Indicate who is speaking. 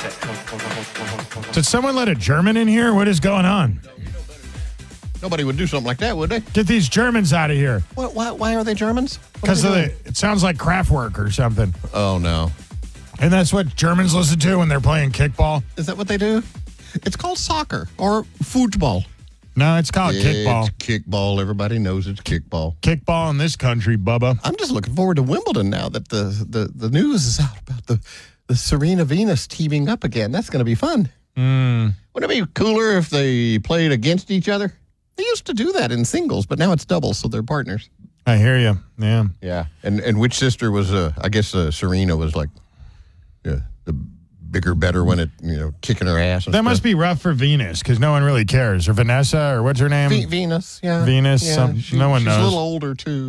Speaker 1: Did someone let a German in here? What is going on?
Speaker 2: Nobody would do something like that, would they?
Speaker 1: Get these Germans out of here.
Speaker 2: Why are they Germans?
Speaker 1: Because it sounds like Kraftwerk or something.
Speaker 2: Oh, no.
Speaker 1: And that's what Germans listen to when they're playing kickball?
Speaker 2: Is that what they do? It's called soccer or football.
Speaker 1: No, it's called kickball.
Speaker 2: It's kickball. Everybody knows it's kickball.
Speaker 1: Kickball in this country, Bubba.
Speaker 2: I'm just looking forward to Wimbledon now that the news is out about the Serena Venus teaming up again. That's going to be fun. Wouldn't it be cooler if they played against each other? They used to do that in singles, but now it's doubles, so they're partners.
Speaker 1: I hear you. Yeah.
Speaker 2: Yeah. And which sister was, I guess Serena was like the bigger, better when it, kicking her ass.
Speaker 1: That must be rough for Venus because no one really cares. Or Vanessa, or what's her name?
Speaker 2: Venus, yeah.
Speaker 1: Venus.
Speaker 2: Yeah,
Speaker 1: No one knows.
Speaker 2: She's a little older, too.